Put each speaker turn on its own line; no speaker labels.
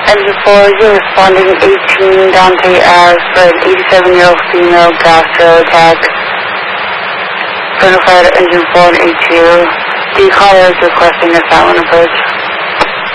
Engine 4, you're responding 18 Dante Ave for an 87-year-old female gastro attack. Certified Engine 4 and A2. The caller is requesting a silent approach.